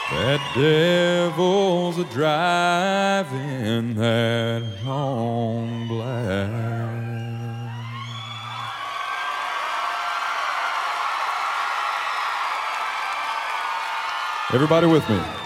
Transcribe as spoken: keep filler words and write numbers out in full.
That devil's a driving that long black. Everybody with me.